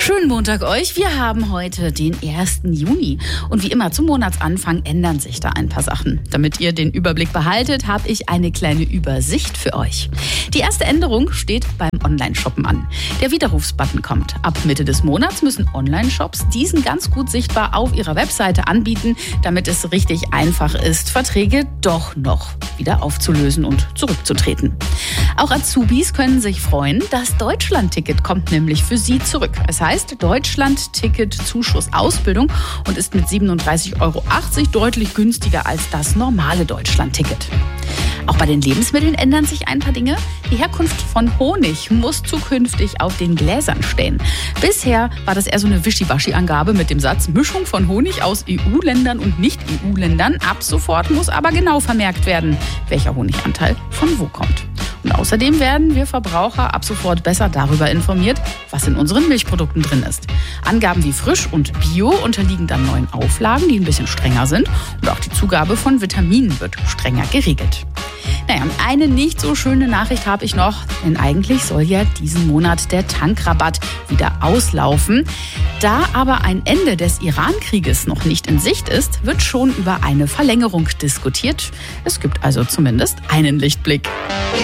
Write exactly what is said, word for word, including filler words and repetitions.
Schönen Montag euch. Wir haben heute den ersten Juni. Und wie immer zum Monatsanfang ändern sich da ein paar Sachen. Damit ihr den Überblick behaltet, habe ich eine kleine Übersicht für euch. Die erste Änderung steht beim Online-Shoppen an. Der Widerrufsbutton kommt. Ab Mitte des Monats müssen Online-Shops diesen ganz gut sichtbar auf ihrer Webseite anbieten, damit es richtig einfach ist, Verträge doch noch wieder aufzulösen und zurückzutreten. Auch Azubis können sich freuen. Das Deutschland-Ticket kommt nämlich für sie zurück. Es heißt Deutschland-Ticket Zuschuss Ausbildung und ist mit siebenunddreißig Euro achtzig deutlich günstiger als das normale Deutschland-Ticket. Auch bei den Lebensmitteln ändern sich ein paar Dinge. Die Herkunft von Honig muss zukünftig auf den Gläsern stehen. Bisher war das eher so eine Wischiwaschi-Angabe mit dem Satz Mischung von Honig aus E U-Ländern und Nicht-E U-Ländern. Ab sofort muss aber genau vermerkt werden, welcher Honiganteil von wo kommt. Und außerdem werden wir Verbraucher ab sofort besser darüber informiert, was in unseren Milchprodukten drin ist. Angaben wie frisch und bio unterliegen dann neuen Auflagen, die ein bisschen strenger sind. Und auch die Zugabe von Vitaminen wird strenger geregelt. Naja, eine nicht so schöne Nachricht habe ich noch, denn eigentlich soll ja diesen Monat der Tankrabatt wieder auslaufen. Da aber ein Ende des Iran-Krieges noch nicht in Sicht ist, wird schon über eine Verlängerung diskutiert. Es gibt also zumindest einen Lichtblick.